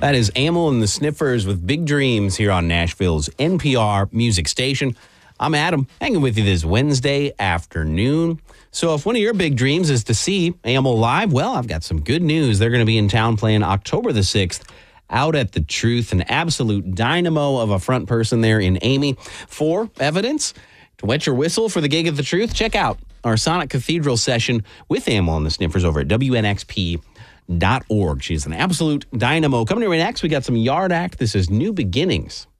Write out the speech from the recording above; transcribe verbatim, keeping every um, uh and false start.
That is Amyl and the Sniffers with Big Dreams here on Nashville's N P R music station. I'm Adam, hanging with you this Wednesday afternoon. So if one of your big dreams is to see Amyl live, well, I've got some good news. They're going to be in town playing October the sixth out at the Truth, an absolute dynamo of a front person there in Amy. For evidence to wet your whistle for the gig at the Truth, check out our Sonic Cathedral session with Amyl and the Sniffers over at W N X P dot org. She's an absolute dynamo. Coming to you right next, we got some Yard Act. This is New Beginnings.